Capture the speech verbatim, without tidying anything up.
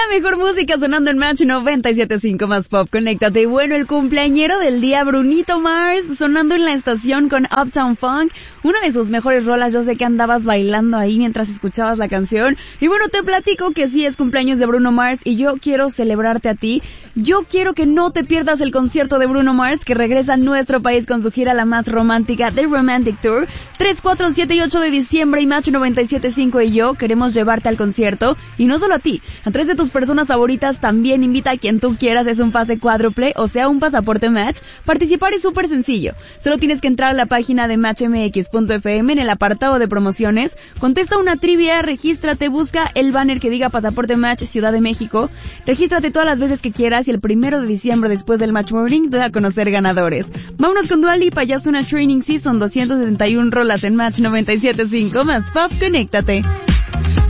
La mejor música sonando en Match noventa y siete punto cinco más Pop, conéctate. Y bueno, el cumpleañero del día, Brunito Mars, sonando en la estación con Uptown Funk. Una de sus mejores rolas, yo sé que andabas bailando ahí mientras escuchabas la canción. Y bueno, te platico que sí es cumpleaños de Bruno Mars y yo quiero celebrarte a ti. Yo quiero que no te pierdas el concierto de Bruno Mars, que regresa a nuestro país con su gira la más romántica, The Romantic Tour. tres, cuatro, siete y ocho de diciembre, y Match noventa y siete punto cinco y yo queremos llevarte al concierto. Y no solo a ti, a tres de tus personas favoritas. También invita a quien tú quieras. Es un pase cuádruple, o sea, un pasaporte Match. Participar es súper sencillo. Solo tienes que entrar a la página de match m x punto f m en el apartado de promociones. Contesta una trivia, regístrate, busca el banner que diga Pasaporte Match Ciudad de México. Regístrate todas las veces que quieras y el primero de diciembre, después del Match Morning, te voy a conocer ganadores. Vámonos con Dua Lipa, ya es una Training Season, doscientas setenta y una rolas en Match noventa y siete punto cinco más Pop, conéctate.